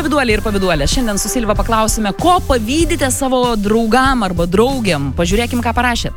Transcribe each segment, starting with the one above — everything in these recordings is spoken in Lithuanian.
pavyduoliai ir pavyduolė. Šiandien su Silva paklausime, ko pavydite savo draugam arba draugiam. Pažiūrėkim, ką parašėt.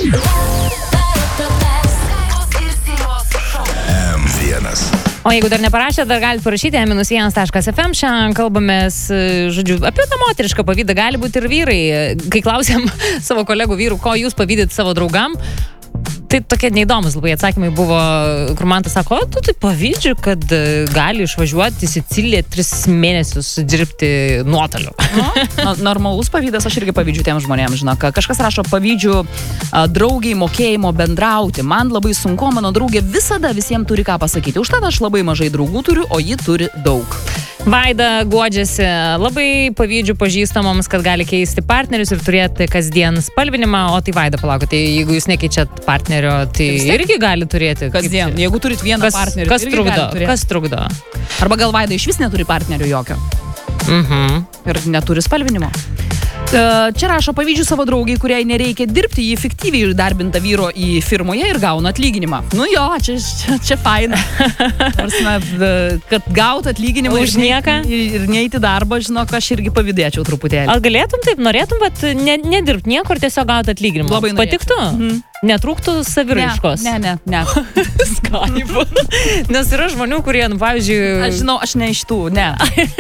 M1. O jeigu dar neparašėt, dar galite parašyti m-1.fm. Šiandien kalbamės, žodžiu, apie tą moterišką pavydą. Gali būti ir vyrai. Kai klausėm savo kolegų vyrų, ko jūs pavydit savo draugam, tai tokie neįdomus labai atsakymai buvo, kur man tas sako, tu tai pavydžiu, kad gali išvažiuoti į Siciliją 3 mėnesius dirbti nuotoliu. Normalus pavydas, aš irgi pavydžiu tiem žmonėms, žinok. Kažkas rašo, pavydžiu draugiai mokėjimo bendrauti. Man labai sunku, mano draugė visada visiems turi ką pasakyti. Užtat aš labai mažai draugų turiu, o ji turi daug. Vaida guodžiasi, labai pavydžiu pažįstamoms, kad gali keisti partnerius ir turėti kasdien spalvinimą, o tai Vaida, palaukite, tai jeigu jūs nekeičiat partnerio, tai irgi gali turėti. Kasdien, jeigu turit vieną partnerį, kas trukdo? Arba gal Vaida iš vis neturi partnerio jokio. Ir neturi spalvinimo. Čia rašo, pavydžiu savo draugiai, kuriai nereikia dirbti, jį fiktyviai įdarbinta vyro į firmoje ir gauna atlyginimą. Nu jo, čia faina. Kad gaut atlyginimą už nieką ir neiti darbą, žinok, aš irgi pavydėčiau truputėlį. Ar galėtum taip, norėtum, bet nedirbti niekur, tiesiog gauti atlyginimą? Labai norėčiau. Patiktų? Netrūktų saviraiškos? Ne. Skaipu. Nes yra žmonių, kurie, pavyzdžiui... Aš žinau, aš ne iš tų, ne.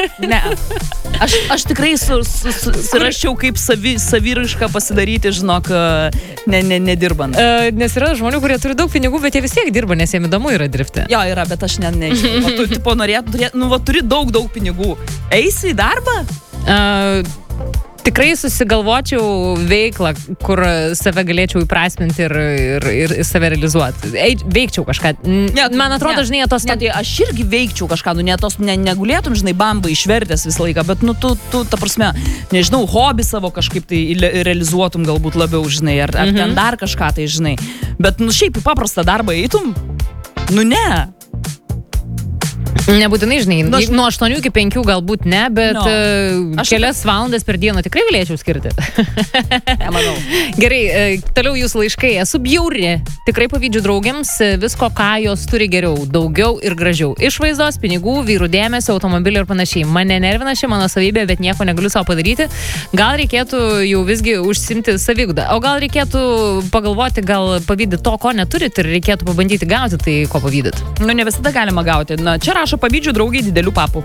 Aš tikrai suraščiau, kaip saviraišką pasidaryti, žinok, nedirbant. Nes yra žmonių, kurie turi daug pinigų, bet jie vis tiek dirba, nes jiems įdomu yra dirbti. Jo, yra, bet aš ne iš tų. Tu tipo norėtum, turi daug pinigų. Eisi į darbą? Tikrai susigalvočiau veiklą, kur save galėčiau įprasminti ir save realizuoti. Veikčiau kažką. Man atrodo, žinai, aš irgi veikčiau kažką, negulėtum, žinai, bambą išvertęs visą laiką, bet, tu, ta prasme, nežinau, hobį savo kažkaip tai realizuotum galbūt labiau, žinai, ar ten dar kažką tai, žinai. Bet, šiaip į paprastą darbą eitum? Ne. Nebūtinai, žinai, nuo 8 iki 5 galbūt ne, bet kelias valandas per dieną tikrai galėčiau skirti. Nemanau. Gerai, toliau jūsų laiškai. Esu bjauri. Tikrai pavydžiu draugiams visko, ką jos turi geriau, daugiau ir gražiau. Išvaizdos, pinigų, vyrų dėmesio, automobilio ir panašiai. Mane nervina ši mano savybė, bet nieko negaliu savo padaryti. Gal reikėtų jau visgi užsimti savigdą. O gal reikėtų pagalvoti, gal pavydit to, ko neturit ir reikėtų pabandyti gauti tai, ko pavydyt. Ne visada galima gauti. Čia rašo, pavydžiu draugiai didelių papų.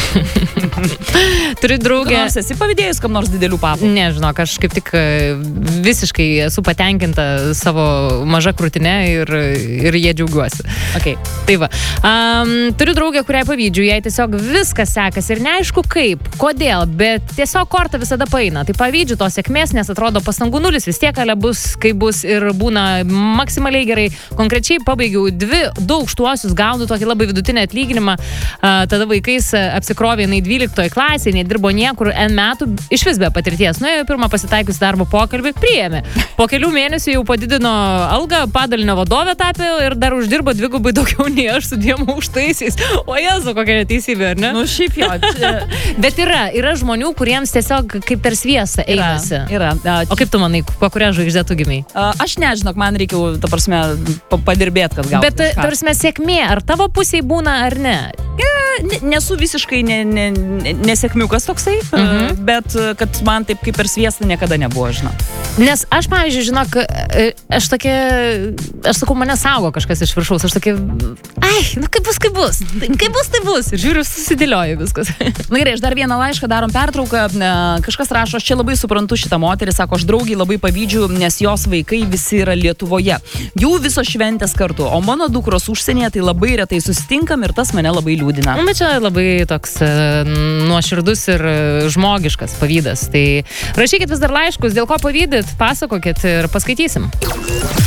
Turi draugę. Nors esi pavydėjus kam nors didelių papų? Ne, žinok, aš kaip tik visiškai esu patenkinta savo maža krūtine ir jie džiaugiuosi. Okay. Tai va. Turiu draugę, kuriai pavydžiu, jai tiesiog viskas sekasi ir neaišku kaip, kodėl, bet tiesiog korta visada paeina. Tai pavydžiu tos sėkmės, nes atrodo pastangų nulis vis tiek ale bus, kai bus ir būna maksimaliai gerai. Konkrečiai pabaigiau 2 aukštuosius, gaunu tokį labai vidutinį atlyginimą. Tada vaikais apsikrovė jinai 12 klasėje, nedirbo niekur N metų, iš vis be patirties. Nuėjo pirmą pasitaikius darbo pokalbį, priėmė. Po kelių mėnesių jau padidino algą, padalinio vadovė tapė ir dar uždirbo 2 daugiau nei aš su 2 aukštaisiais. O Jėzu, kokia neteisybė, ar ne? Nu, šiaip jo. Bet yra žmonių, kuriems tiesiog kaip per sviestą einasi. Yra. O kaip tu manai, po kurią žvaigždę tu gimei? Aš nežinok, man reikia, ta prasme, padirbėti, kad gauti. Bet, ta prasme, sėkmė, ar tavo pusėje būna, ar ne? Nesu visiškai nesėkmiukas toksai, bet kad man taip kaip per sviestą niekada nebuvo, žinok. Nes aš, pavyzdžiui, žinok, aš sakau, mane saugo kažkas iš viršaus, aš tokia, kaip bus. Tai bus. Ir žiūriu, susidėlioju viskas. Na gerai, aš dar vieną laišką, darom pertrauką. Kažkas rašo, aš čia labai suprantu šitą moterį, sako, aš draugiai labai pavydžiu, nes jos vaikai visi yra Lietuvoje. Jų visos šventės kartu, o mano dukros užsienyje tai labai retai susitinkam ir tas mane labai liūdina. Bet čia labai toks nuoširdus ir žmogiškas pavydas. Tai rašykit vis dar laiškus, dėl ko pavydit, pasakokit ir paskaitysim.